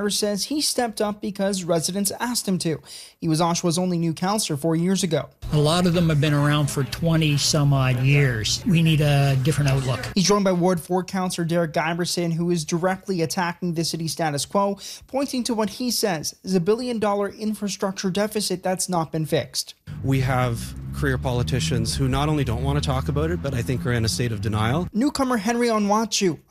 Matter says he stepped up because residents asked him to. He was Oshawa's only new councillor 4 years ago. A lot of them have been around for 20 some odd years. We need a different outlook. He's joined by Ward 4 councillor Derek Giberson, who is directly attacking the city status quo, pointing to what he says is a $1 billion infrastructure deficit that's not been fixed. We have career politicians who not only don't want to talk about it, but I think are in a state of denial. Newcomer Henry Onwuachu